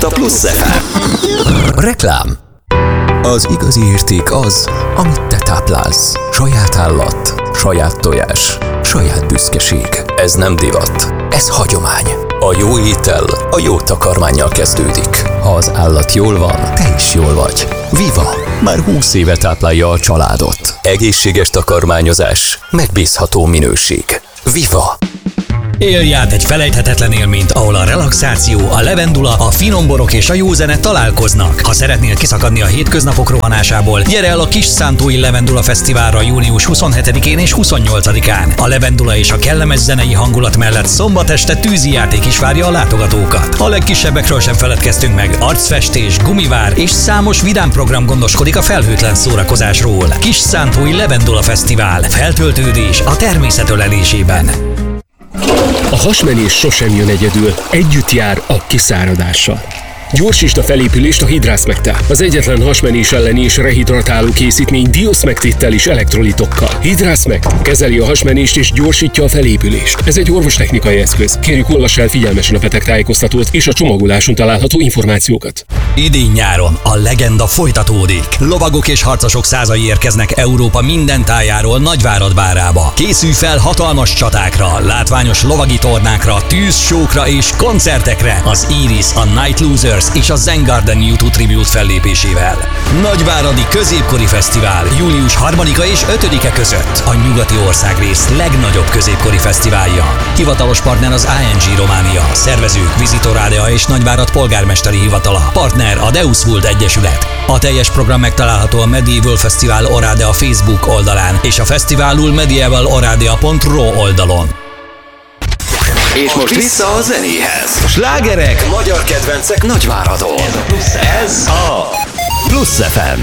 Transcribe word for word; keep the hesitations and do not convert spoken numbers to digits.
a Plusz ef em. Reklám. Az igazi érték az, amit te táplálsz. Saját állat, saját tojás, saját büszkeség. Ez nem divat, ez hagyomány. A jó étel a jó takarmánnyal kezdődik. Ha az állat jól van, te is jól vagy. Viva! Már húsz éve táplálja a családot. Egészséges takarmányozás, megbízható minőség. Viva! Élj át egy felejthetetlen élményt, ahol a relaxáció, a levendula, a finom borok és a jó zene találkoznak. Ha szeretnél kiszakadni a hétköznapok rohanásából, gyere el a Kis-Szántói Levendula Fesztiválra június huszonhetedikén és huszonnyolcadikán. A levendula és a kellemes zenei hangulat mellett szombat este tűzijáték is várja a látogatókat. A legkisebbekről sem feledkeztünk meg, arcfestés, gumivár és számos vidám program gondoskodik a felhőtlen szórakozásról. Kis-Szántói Levendula Fesztivál. Feltöltődés a természet ölelésében. A hasmenés sosem jön egyedül, együtt jár a kiszáradással. Gyorsítsd a felépülést a Hydra-Smectel. Az egyetlen hasmenés elleni és rehidratáló készítmény Diosmectittel és elektrolitokkal. Hydra-Smect kezeli a hasmenést és gyorsítja a felépülést. Ez egy orvostechnikai eszköz. Kérjük, olvass el figyelmesen a betegtájékoztatót és a csomagoláson található információkat. Idén-nyáron a legenda folytatódik. Lovagok és harcosok százai érkeznek Európa minden tájáról Nagyvárad várába. Készülj fel hatalmas csatákra, látványos lovagi tornákra, tűzsókra és koncertekre az Iris, a Night Losers és a Zen Garden U kettő Tribute fellépésével. Nagyváradi Középkori Fesztivál július harmadika és ötödike között a nyugati országrész legnagyobb középkori fesztiválja. Hivatalos partner az i en gé Románia, szervezők Visitor Ádea és Nagyvárad polgármesteri hivatala, partner a Deus Vult Egyesület. A teljes program megtalálható a Medieval Festival Oradea Facebook oldalán és a fesztiválul medieval oradea pont ro oldalon. És most vissza a zenéhez. Slágerek, magyar kedvencek Nagyváradon. Ez a Plusz ef em.